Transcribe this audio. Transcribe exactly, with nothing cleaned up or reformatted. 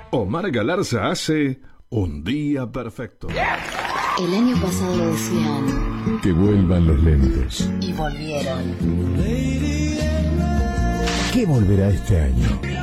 Omar Galarza hace Un Día Perfecto. El año pasado decían que vuelvan los lentos. y volvieron. ¿Qué volverá este año?